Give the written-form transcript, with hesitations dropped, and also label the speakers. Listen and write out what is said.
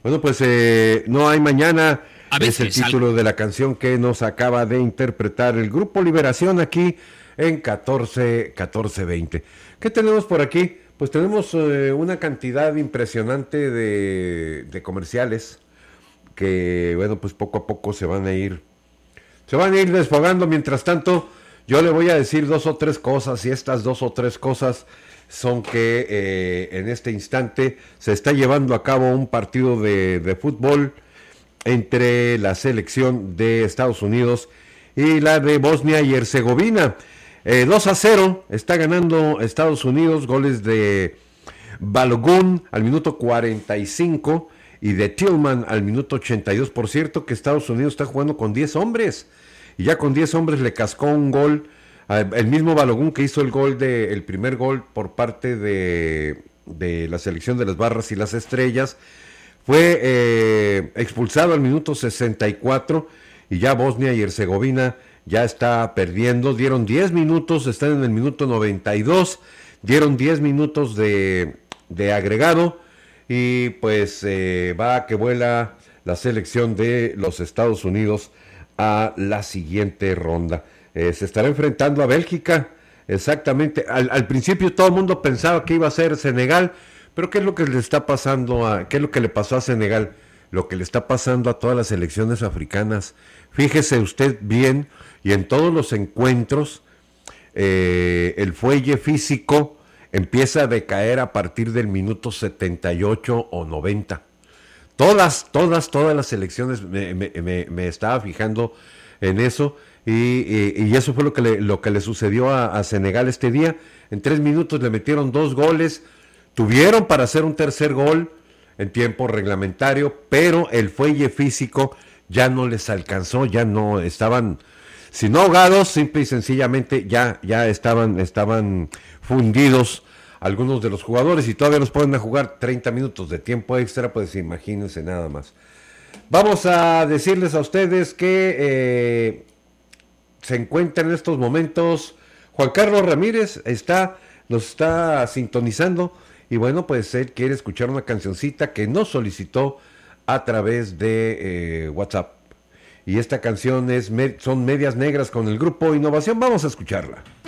Speaker 1: Bueno, pues no hay mañana.
Speaker 2: A
Speaker 1: Es el
Speaker 2: veces,
Speaker 1: título de la canción que nos acaba de interpretar el Grupo Liberación aquí en 1420. ¿Qué tenemos por aquí? Pues tenemos una cantidad impresionante de comerciales que, bueno, pues poco a poco se van a ir desfogando. Mientras tanto, yo le voy a decir dos o tres cosas, y estas dos o tres cosas son que en este instante se está llevando a cabo un partido de fútbol entre la selección de Estados Unidos y la de Bosnia y Herzegovina. 2-0 está ganando Estados Unidos, goles de Balogun al minuto 45 y de Tillman al minuto 82. Por cierto que Estados Unidos está jugando con 10 hombres y ya con 10 hombres le cascó un gol. El mismo Balogun que hizo el primer gol por parte de la selección de las Barras y las Estrellas fue expulsado al minuto 64 y ya Bosnia y Herzegovina ya está perdiendo. Dieron 10 minutos, están en el minuto 92, dieron 10 minutos de agregado y pues va a que vuela la selección de los Estados Unidos a la siguiente ronda. Se estará enfrentando a Bélgica. Exactamente. Al principio todo el mundo pensaba que iba a ser Senegal, pero ¿qué es lo que le está pasando qué es lo que le pasó a Senegal? Lo que le está pasando a todas las selecciones africanas. Fíjese usted bien, y en todos los encuentros, el fuelle físico empieza a decaer a partir del minuto 78 o 90. Todas las selecciones me estaba fijando en eso y eso fue lo que le sucedió a Senegal este día. En 3 minutos le metieron 2 goles, tuvieron para hacer un tercer gol en tiempo reglamentario, pero el fuelle físico ya no les alcanzó, ya no estaban, si no ahogados, simple y sencillamente ya estaban fundidos algunos de los jugadores y todavía nos pueden jugar 30 minutos de tiempo extra, pues imagínense nada más. Vamos a decirles a ustedes que se encuentra en estos momentos Juan Carlos Ramírez, nos está sintonizando y bueno, pues él quiere escuchar una cancioncita que nos solicitó a través de WhatsApp. Y esta canción son Medias Negras con el grupo Innovación. Vamos a escucharla.